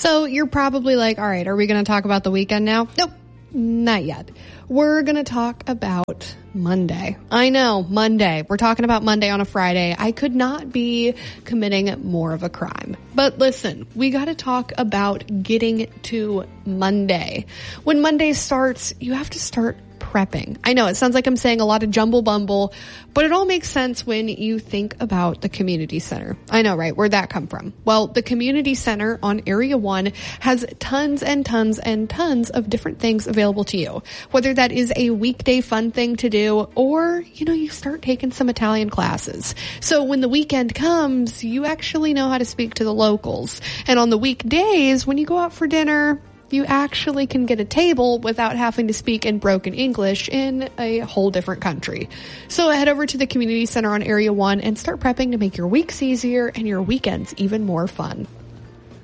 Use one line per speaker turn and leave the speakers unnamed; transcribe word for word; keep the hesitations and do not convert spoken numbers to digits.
So you're probably like, all right, are we going to talk about the weekend now? Nope, not yet. We're going to talk about Monday. I know, Monday. We're talking about Monday on a Friday. I could not be committing more of a crime. But listen, we got to talk about getting to Monday. When Monday starts, you have to start prepping. I know it sounds like I'm saying a lot of jumble bumble, but it all makes sense when you think about the community center. I know, right? Where'd that come from? Well, the community center on Area one has tons and tons and tons of different things available to you. Whether that is a weekday fun thing to do, or, you know, you start taking some Italian classes. So when the weekend comes, you actually know how to speak to the locals. And on the weekdays, when you go out for dinner, you actually can get a table without having to speak in broken English in a whole different country. So head over to the community center on Area one and start prepping to make your weeks easier and your weekends even more fun.